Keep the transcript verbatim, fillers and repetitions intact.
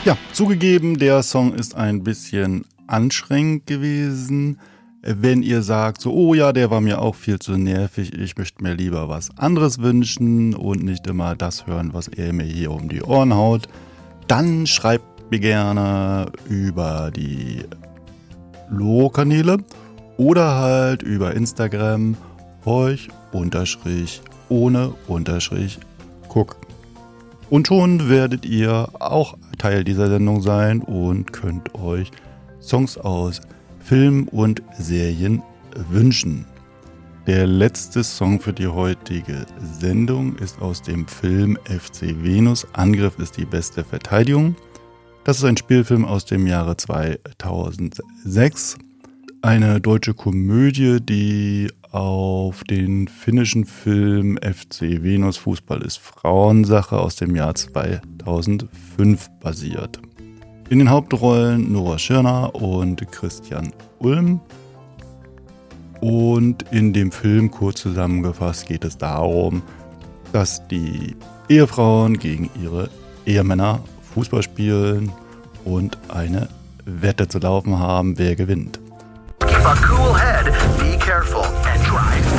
Ja, zugegeben, der Song ist ein bisschen anstrengend gewesen. Wenn ihr sagt, so, oh ja, der war mir auch viel zu nervig, ich möchte mir lieber was anderes wünschen und nicht immer das hören, was er mir hier um die Ohren haut, dann schreibt mir gerne über die Lo-Kanäle oder halt über Instagram euch unterstrich ohne unterstrich gucken. Und schon werdet ihr auch Teil dieser Sendung sein und könnt euch Songs aus Filmen und Serien wünschen. Der letzte Song für die heutige Sendung ist aus dem Film F C Venus. Angriff ist die beste Verteidigung. Das ist ein Spielfilm aus dem Jahre zweitausendsechs. Eine deutsche Komödie, die auf den finnischen Film F C Venus Fußball ist Frauensache aus dem Jahr zweitausendfünf basiert. In den Hauptrollen Nora Tschirner und Christian Ulm. Und in dem Film, kurz zusammengefasst, geht es darum, dass die Ehefrauen gegen ihre Ehemänner Fußball spielen und eine Wette zu laufen haben, wer gewinnt. Keep a cool head, be careful.